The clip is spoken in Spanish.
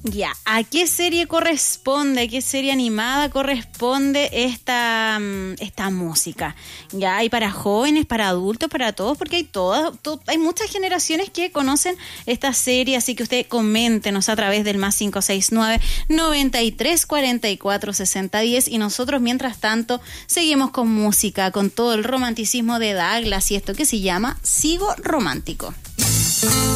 Ya, ¿a qué serie corresponde, a qué serie animada corresponde esta música? Ya, hay para jóvenes, para adultos, para todos, porque hay muchas generaciones que conocen esta serie, así que usted coméntenos a través del más 569-9344-6010 y nosotros mientras tanto seguimos con música, con todo el romanticismo de Douglas y esto que se llama Sigo Romántico.